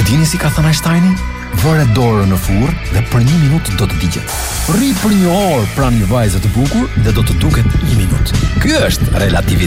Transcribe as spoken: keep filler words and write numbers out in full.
e dini si ka thënë Einsteini? Vëre dorën në furrë dhe për një minutë do të digjet. Rri për një orë pranë një vajze të bukur dhe do të duket një minutë. Ky është relativitet.